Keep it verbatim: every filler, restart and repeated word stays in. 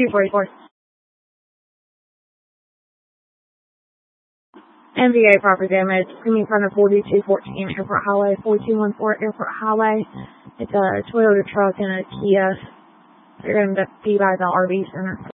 two forty-four. M V A property damage coming from the forty-two fourteen Airport Highway, forty-two fourteen Airport Highway. It's a Toyota truck and a Kia. They're going to be by the R V Center.